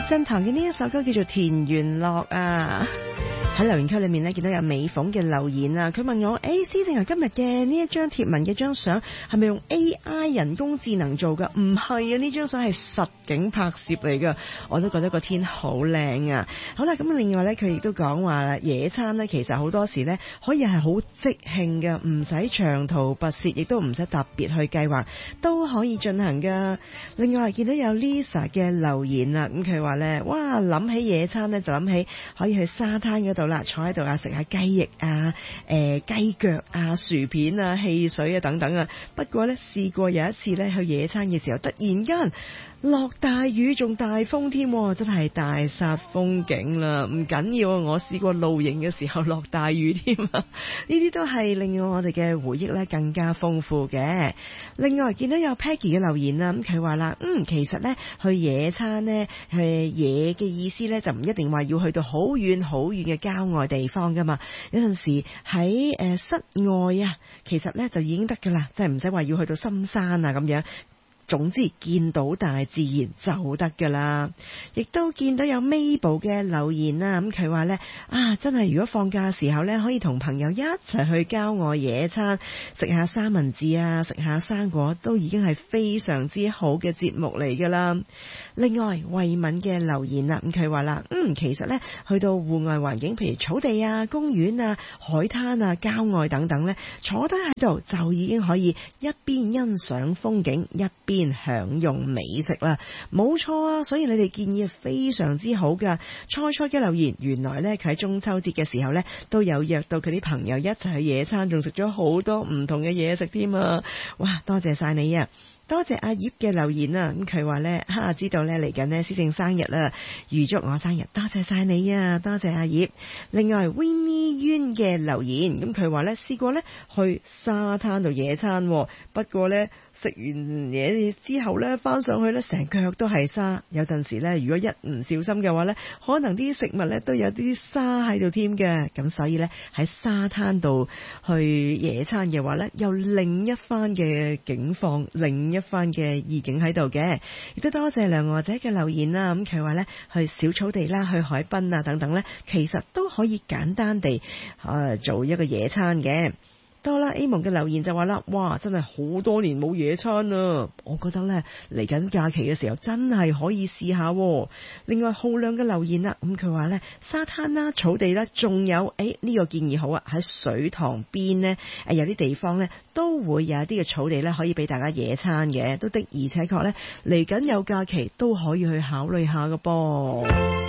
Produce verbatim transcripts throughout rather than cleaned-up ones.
振棠嘅呢一首歌叫做《田園樂》啊。喺留言區裏面呢，見到有美鳳嘅留言啊，佢問我：誒，施正係今日嘅呢一張貼文嘅張相係咪用 A I 人工智能做㗎？唔係啊，呢張相係實景拍攝嚟㗎。我都覺得個天好靚啊！好啦，咁另外呢，佢亦都講話啦，野餐呢其實好多時呢可以係好即興㗎，唔使長途跋涉，亦都唔使特別去計劃，都可以進行㗎。另外見到有 Lisa 嘅留言啊，咁佢話呢：哇，諗起野餐呢，就諗起可以去沙灘嗰度啦，坐喺度啊，食下雞翼啊、誒雞腳啊、薯片啊、汽水啊等等啊。不過呢，試過有一次呢去野餐嘅時候，突然間落大雨，仲大風添，真係大煞風景啦！唔緊要啊，我試過露營嘅時候落大雨添啊，呢啲都係令我哋嘅回憶呢更加豐富嘅。另外見到有 Peggy 嘅留言啦，咁佢話啦，嗯，其實呢去野餐呢，去野嘅意思呢，就唔一定話要去到好遠好遠嘅郊外地方噶嘛，有陣時喺誒室外啊，其實呢就已經得噶啦，即係唔使話要去到深山啊咁樣。總之見到大自然就得噶啦。亦都見到有 Mabel 嘅留言啦，咁佢話呢，啊，真係如果放假嘅時候呢，可以同朋友一齊去郊外野餐，食下三文治啊，食下生果，都已經係非常之好嘅節目嚟噶啦。另外慧敏嘅留言啦，咁佢話啦，嗯，其實呢，去到戶外環境，譬如草地啊、公園啊、海灘啊、郊外等等呢，坐低喺度就已經可以一邊欣賞風景，一邊享用美食啦。冇錯啊，所以你哋建議係非常之好噶。菜菜嘅留言，原來呢，佢喺中秋節嘅時候呢，都有約到佢啲朋友一齊去野餐，仲食咗好多唔同嘅嘢食添啊！哇，多謝晒你啊！多謝阿葉嘅留言啊，咁佢話呢，哈，知道呢嚟緊呢施正生日啦，預祝我生日，多謝晒你啊，多謝阿葉。另外 Winnie Yuen 嘅留言，咁佢話呢，試過呢去沙灘度野餐，不過呢，食完嘢之後呢，翻上去呢，成腳都係沙，有陣時呢，如果一唔小心嘅話呢，可能啲食物呢都有啲沙喺度添嘅，咁所以呢，喺沙灘度去野餐嘅話呢，有另一番嘅境況，另一番嘅意境喺度嘅。亦都多謝梁娥姐嘅留言啦，咁佢話呢，去小草地啦，去海濱啊等等呢，其實都可以簡單地、呃、做一個野餐嘅。多啦 A 夢嘅留言就話啦，哇，真係好多年冇野餐啦，我覺得呢，嚟緊假期嘅時候真係可以試下。另外浩亮嘅留言啦，咁佢話呢，沙灘啦、草地啦，仲有誒呢個建議好啊，喺水塘邊呢，誒有啲地方呢，都會有一啲嘅草地呢，可以俾大家野餐嘅，都的而且確呢，嚟緊有假期都可以去考慮下㗎噃。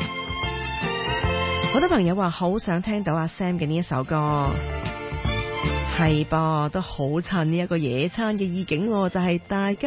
好多朋友話好想聽到阿 Sam 嘅呢一首歌。係噃，都好襯呢一個野餐嘅意境喎，就係大家